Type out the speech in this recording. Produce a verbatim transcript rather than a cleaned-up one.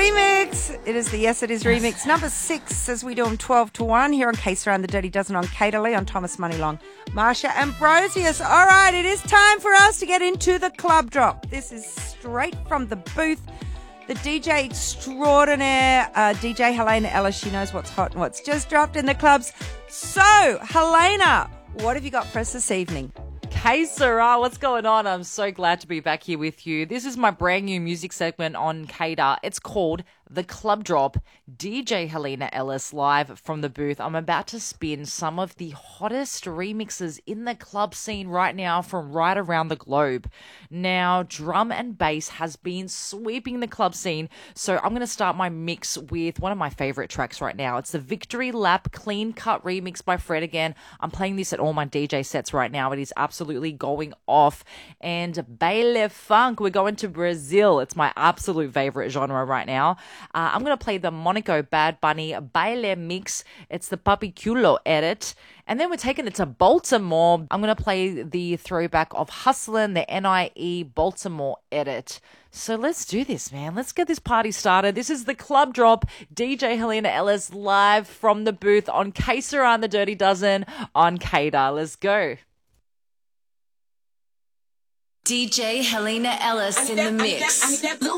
remix. It is the Yes It Is remix. Number six as we do them twelve to one here on Case Around the Dirty Dozen on Caterly on Thomas Moneylong, Marsha Ambrosius. All right, it is time for us to get into the club drop. This is straight from the booth. The D J extraordinaire, uh, D J Helena Ellis. She knows what's hot and what's just dropped in the clubs. So, Helena, what have you got for us this evening? Hey Sarah, what's going on? I'm so glad to be back here with you. This is my brand new music segment on Cater. It's called The Club Drop. D J Helena Ellis live from the booth. I'm about to spin some of the hottest remixes in the club scene right now from right around the globe. Now, drum and bass has been sweeping the club scene, so I'm going to start my mix with one of my favorite tracks right now. It's the Victory Lap Clean Cut remix by Fred again. I'm playing this at all my D J sets right now. It is absolutely going off. And Baile Funk, we're going to Brazil. It's my absolute favorite genre right now. Uh, I'm going to play the Monaco Bad Bunny Baile mix. It's the Papi Culo edit. And then we're taking it to Baltimore. I'm going to play the throwback of Hustlin', the N I E Baltimore edit. So let's do this, man. Let's get this party started. This is the Club Drop. D J Helena Ellis live from the booth on Case Around the Dirty Dozen on Cater. Let's go. D J Helena Ellis in the mix.